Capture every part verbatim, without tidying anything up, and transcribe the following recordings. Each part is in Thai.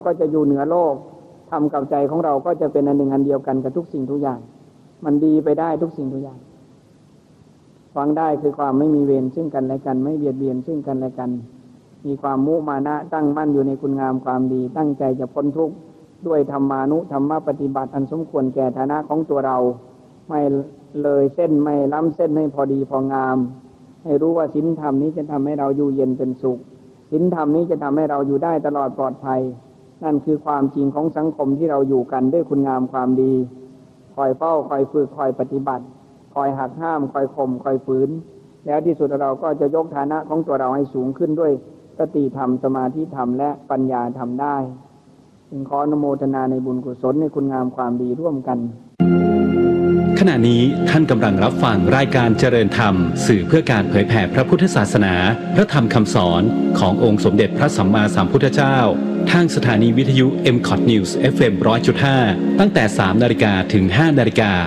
ก็จะอยู่เหนือโลกธรรมกับใจของเราก็จะเป็นอันหนึ่งอันเดียวกันกับทุกสิ่งทุกอย่างมันดีไปได้ทุกสิ่งทุกอย่างฟังได้คือความไม่มีเวรซึ่งกันและกันไม่เบียดเบียนซึ่งกันและกันมีความมุมานะตั้งมั่นอยู่ในคุณงามความดีตั้งใจจะพ้นทุกข์ด้วยธรรมานุธรรมปฏิบัติอันสมควรแก่ฐานะของตัวเราไม่เลยเส้นไม่ล้ำเส้นให้พอดีพองามให้รู้ว่าศีลธรรมนี้จะทำให้เราอยู่เย็นเป็นสุขศีลธรรมนี้จะทำให้เราอยู่ได้ตลอดปลอดภัยนั่นคือความจริงของสังคมที่เราอยู่กันด้วยคุณงามความดีคอยเฝ้าคอยฝึกคอยปฏิบัติคอยหักห้ามคอยข่มคอยฝืนแล้วที่สุดเราก็จะยกฐานะของตัวเราให้สูงขึ้นด้วยสติธรรมสมาธิธรรมและปัญญาธรรมได้จึงขออนุโมทนาในบุญกุศลในคุณงามความดีร่วมกันขณะนี้ท่านกำลังรับฟังรายการเจริญธรรมสื่อเพื่อการเผยแผ่พระพุทธศาสนาพระธรรมคำสอนขององค์สมเด็จพระสัมมาสัมพุทธเจ้าทางสถานีวิทยุ เอ็ม คอท News เอฟ เอ็ม หนึ่งร้อยจุดห้า ตั้งแต่ สามนาฬิกา ถึง ห้านาฬิกา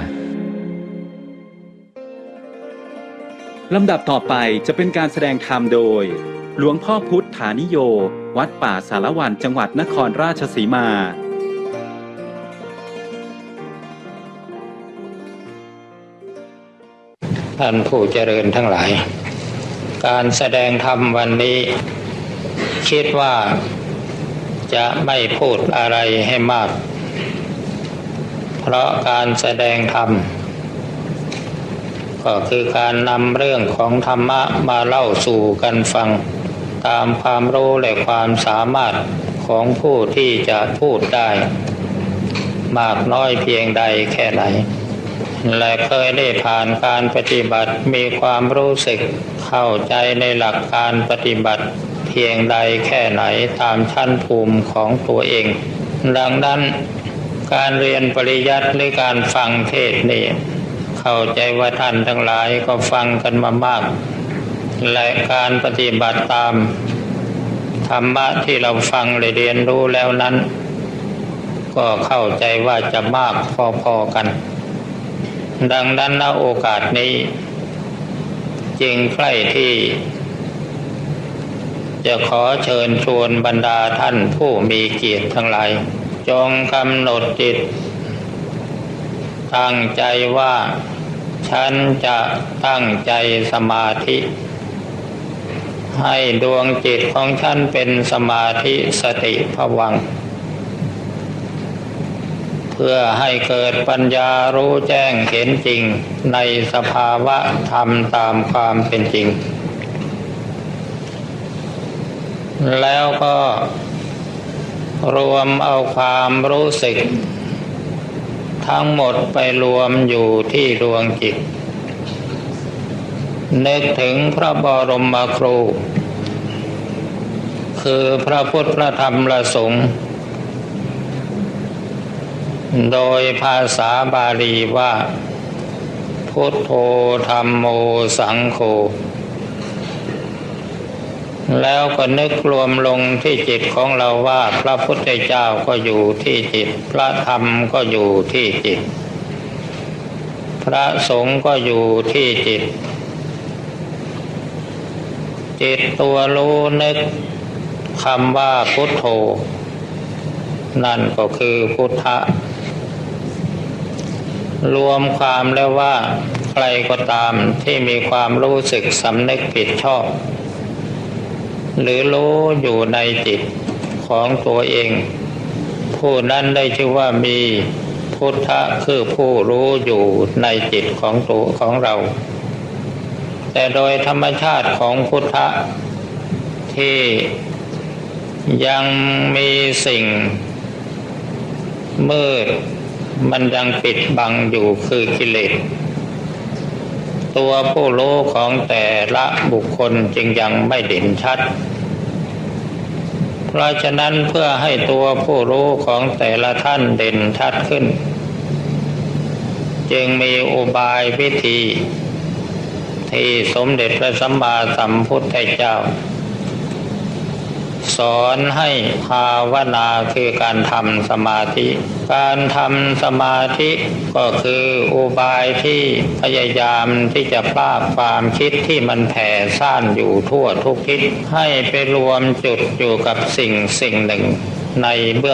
ลำดับต่อไปจะเป็นการแสดงธรรมโดยหลวงพ่อพุทธฐานิโยวัดป่าสารวันจังหวัดนครราชสีมาท่านผู้เจริญทั้งหลายการแสดงธรรมวันนี้คิดว่าจะไม่พูดอะไรให้มากเพราะการแสดงธรรมก็คือการนำเรื่องของธรรมะมาเล่าสู่กันฟังตามความรู้และความสามารถของผู้ที่จะพูดได้มากน้อยเพียงใดแค่ไหนและเคยได้ผ่านการปฏิบัติมีความรู้สึกเข้าใจในหลักการปฏิบัติเพียงใดแค่ไหนตามชั้นภูมิของตัวเองดังนั้นการเรียนปริยัติหรือการฟังเทศน์นี่เข้าใจว่าท่านทั้งหลายก็ฟังกันมามากและการปฏิบัติตามธรรมะที่เราฟังและเรียนรู้แล้วนั้นก็เข้าใจว่าจะมากพอๆกันดังนั้นณโอกาสนี้จึงใกล้ที่จะขอเชิญชวนบรรดาท่านผู้มีเกียรติทั้งหลายจงกำหนดจิตตั้งใจว่าฉันจะตั้งใจสมาธิให้ดวงจิตของฉันเป็นสมาธิสติภวังค์เพื่อให้เกิดปัญญารู้แจ้งเห็นจริงในสภาวะธรรมตามความเป็นจริงแล้วก็รวมเอาความรู้สึกทั้งหมดไปรวมอยู่ที่ดวงจิตนึกถึงพระบรมครูคือพระพุทธพระธรรมพระสงฆ์โดยภาษาบาลีว่าพุทโธธัมโมสังโฆแล้วก็นึกรวมลงที่จิตของเราว่าพระพุทธเจ้าก็อยู่ที่จิตพระธรรมก็อยู่ที่จิตพระสงฆ์ก็อยู่ที่จิตจิตตัวรู้นึกคำว่าพุทโธนั่นก็คือพุทธะรวมความแล้วว่าใครก็ตามที่มีความรู้สึกสำนึกผิดชอบหรือรู้อยู่ในจิตของตัวเองผู้นั้นได้ชื่อว่ามีพุทธะคือผู้รู้อยู่ในจิตของตัวของเราแต่โดยธรรมชาติของพุทธะที่ยังมีสิ่งมืดมันยังปิดบังอยู่คือกิเลสตัวผู้รู้ของแต่ละบุคคลจึงยังไม่เด่นชัดเพราะฉะนั้นเพื่อให้ตัวผู้รู้ของแต่ละท่านเด่นชัดขึ้นจึงมีอุบายวิธีที่สมเด็จพระสัมมาสัมพุทธเจ้าสอนให้ภาวนาคือการทำสมาธิการทำสมาธิก็คืออุบายที่พยายามที่จะปราบความคิดที่มันแผ่ซ่านอยู่ทั่วทุกทิศให้ไปรวมจุดอยู่กับสิ่งสิ่งหนึ่งในเบื้อง